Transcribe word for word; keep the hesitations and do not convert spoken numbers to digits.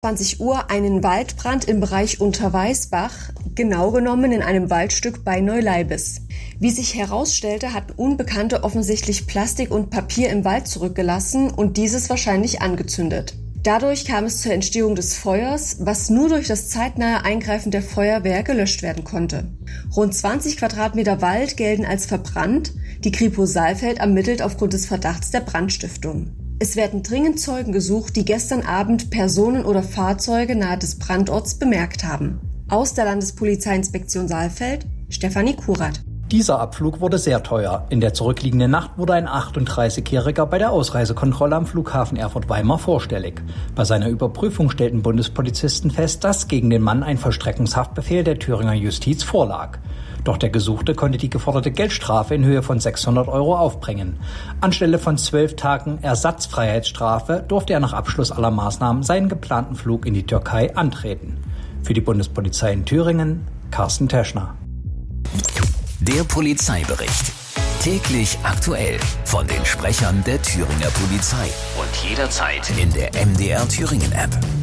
zwanzig Uhr einen Waldbrand im Bereich Unterweißbach, genau genommen in einem Waldstück bei Neuleibes. Wie sich herausstellte, hatten Unbekannte offensichtlich Plastik und Papier im Wald zurückgelassen und dieses wahrscheinlich angezündet. Dadurch kam es zur Entstehung des Feuers, was nur durch das zeitnahe Eingreifen der Feuerwehr gelöscht werden konnte. Rund zwanzig Quadratmeter Wald gelten als verbrannt. Die Kripo Saalfeld ermittelt aufgrund des Verdachts der Brandstiftung. Es werden dringend Zeugen gesucht, die gestern Abend Personen oder Fahrzeuge nahe des Brandorts bemerkt haben. Aus der Landespolizeiinspektion Saalfeld, Stefanie Kurat. Dieser Abflug wurde sehr teuer. In der zurückliegenden Nacht wurde ein achtunddreißigjähriger bei der Ausreisekontrolle am Flughafen Erfurt-Weimar vorstellig. Bei seiner Überprüfung stellten Bundespolizisten fest, dass gegen den Mann ein Vollstreckungshaftbefehl der Thüringer Justiz vorlag. Doch der Gesuchte konnte die geforderte Geldstrafe in Höhe von sechshundert Euro aufbringen. Anstelle von zwölf Tagen Ersatzfreiheitsstrafe durfte er nach Abschluss aller Maßnahmen seinen geplanten Flug in die Türkei antreten. Für die Bundespolizei in Thüringen, Carsten Teschner. Der Polizeibericht. Täglich aktuell von den Sprechern der Thüringer Polizei und jederzeit in der M D R Thüringen App.